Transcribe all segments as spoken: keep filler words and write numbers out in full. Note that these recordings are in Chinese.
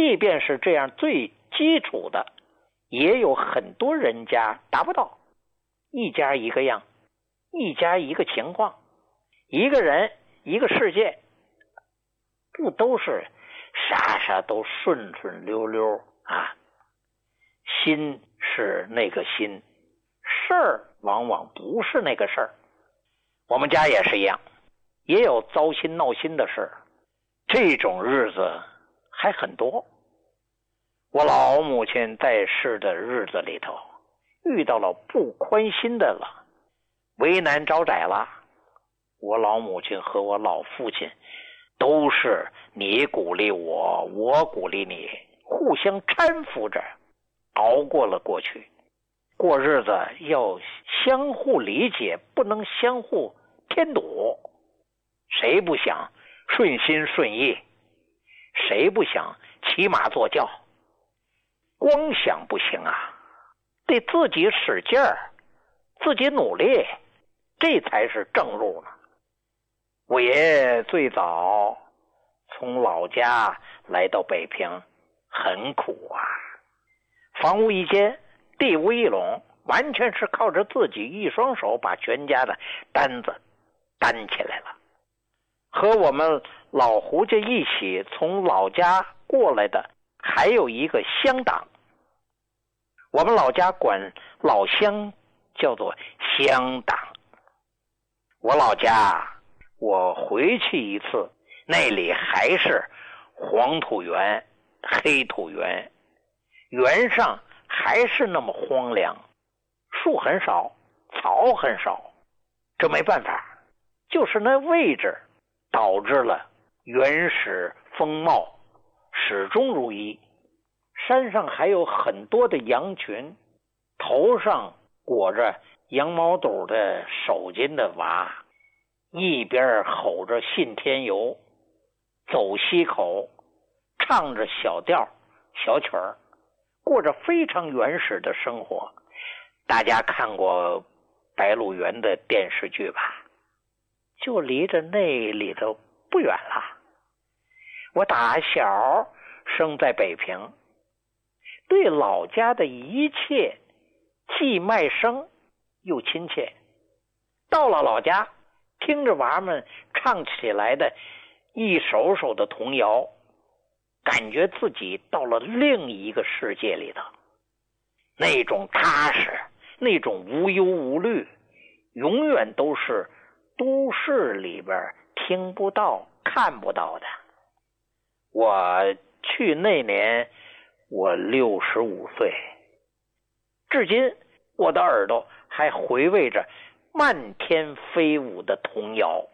即便是这样最基础的，也有很多人家达不到。一家一个样，一家一个情况，一个人一个世界，不都是啥啥都顺顺溜溜啊？心是那个心，事儿往往不是那个事儿。我们家也是一样，也有糟心闹心的事，这种日子还很多。我老母亲在世的日子里头，遇到了不宽心的了，为难招窄了，我老母亲和我老父亲都是你鼓励我，我鼓励你，互相搀扶着熬过了过去。过日子要相互理解，不能相互添堵。谁不想顺心顺意？谁不想骑马坐轿？光想不行啊，得自己使劲儿，自己努力，这才是正路呢。我爷爷最早从老家来到北平，很苦啊，房屋一间，地无一垄，完全是靠着自己一双手把全家的担子担起来了。和我们老胡家一起从老家过来的还有一个乡党，我们老家管老乡叫做乡党。我老家我回去一次，那里还是黄土原黑土原，原上还是那么荒凉，树很少，草很少。这没办法，就是那位置导致了原始风貌始终如一。山上还有很多的羊群，头上裹着羊毛肚的手巾的娃，一边吼着信天游，走西口，唱着小调小曲儿，过着非常原始的生活。大家看过白鹿原的电视剧吧？就离着那里头不远了。我打小生在北平，对老家的一切既陌生又亲切。到了老家，听着娃们唱起来的一首首的童谣，感觉自己到了另一个世界里头。那种踏实，那种无忧无虑，永远都是都市里边听不到看不到的。我去那年我六十五岁，至今我的耳朵还回味着漫天飞舞的童谣。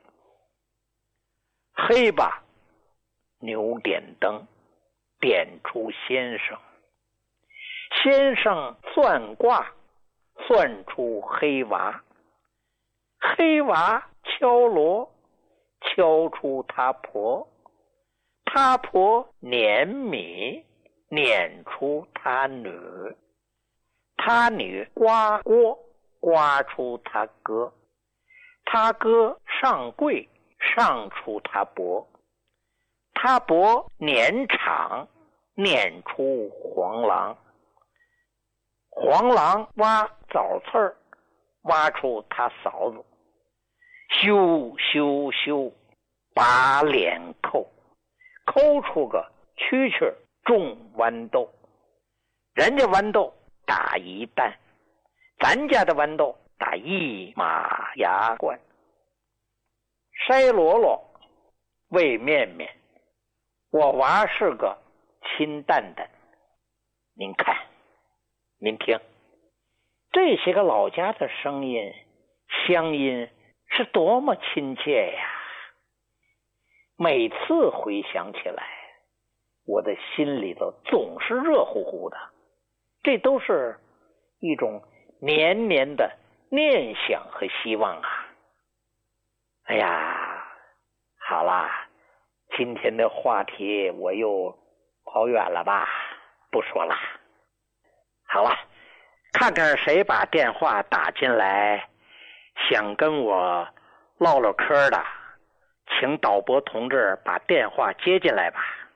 黑吧牛点灯，点出先生，先生算卦，算出黑娃，黑娃敲锣，敲出他婆，他婆碾米，碾出他女，他女刮锅，刮出他哥，他哥上柜，上出他伯，他伯碾场，碾出黄狼，黄狼挖枣刺儿，挖出他嫂子，羞羞羞，把脸抠，抠出个蛐蛐种豌豆。人家豌豆打一担，咱家的豌豆打一马牙罐。筛箩箩，喂面面，我娃是个亲蛋蛋。您看，您听，这些个老家的声音乡音是多么亲切呀！每次回想起来，我的心里头总是热乎乎的。这都是一种年年的念想和希望啊！哎呀，好啦，今天的话题我又跑远了吧，不说了。好了，看看谁把电话打进来，想跟我唠唠嗑的，请导播同志把电话接进来吧。